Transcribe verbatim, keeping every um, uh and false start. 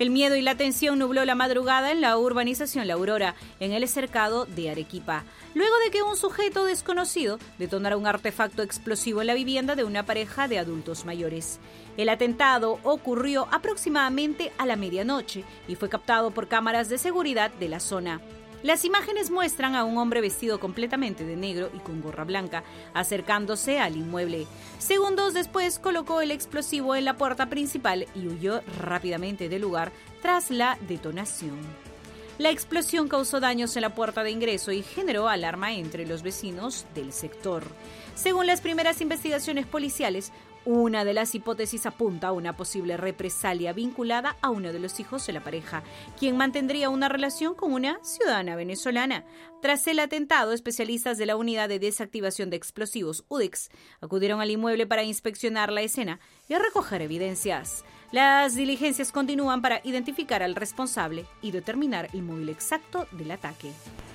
El miedo y la tensión nubló la madrugada en la urbanización La Aurora, en el cercado de Arequipa, luego de que un sujeto desconocido detonara un artefacto explosivo en la vivienda de una pareja de adultos mayores. El atentado ocurrió aproximadamente a la medianoche y fue captado por cámaras de seguridad de la zona. Las imágenes muestran a un hombre vestido completamente de negro y con gorra blanca, acercándose al inmueble. Segundos después colocó el explosivo en la puerta principal y huyó rápidamente del lugar tras la detonación. La explosión causó daños en la puerta de ingreso y generó alarma entre los vecinos del sector. Según las primeras investigaciones policiales, una de las hipótesis apunta a una posible represalia vinculada a uno de los hijos de la pareja, quien mantendría una relación con una ciudadana venezolana. Tras el atentado, especialistas de la Unidad de Desactivación de Explosivos, U D E X, acudieron al inmueble para inspeccionar la escena y recoger evidencias. Las diligencias continúan para identificar al responsable y determinar el móvil exacto del ataque.